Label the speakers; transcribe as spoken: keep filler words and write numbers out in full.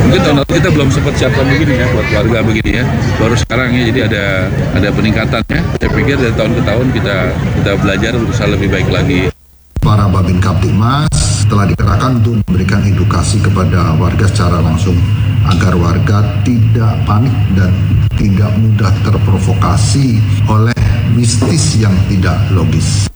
Speaker 1: Mungkin tahun lalu kita belum sempat siapkan begini ya buat warga begini ya. Baru sekarang ya, jadi ada ada peningkatan ya. Saya pikir dari tahun ke tahun kita kita belajar berusaha lebih baik lagi.
Speaker 2: Para Babin Kaptipmas telah dikerahkan untuk memberikan edukasi kepada warga secara langsung agar warga tidak panik dan tidak mudah terprovokasi oleh mistis yang tidak logis.